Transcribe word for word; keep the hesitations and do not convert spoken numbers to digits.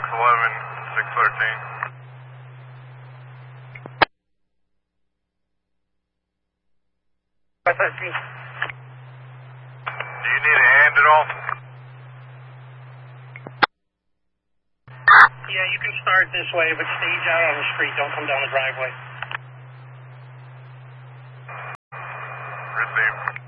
eleven, six thirteen. five thirteen. Do you need a hand at all? Yeah, you can start this way, but stage out on the street. Don't come down the driveway. Received.